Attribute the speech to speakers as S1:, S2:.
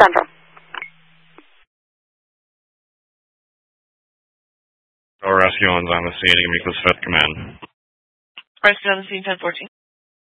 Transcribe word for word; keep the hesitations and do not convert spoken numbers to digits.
S1: Central.
S2: Our rescue one's on the scene. Give me this fifth command.
S3: Rescue on the scene, ten fourteen.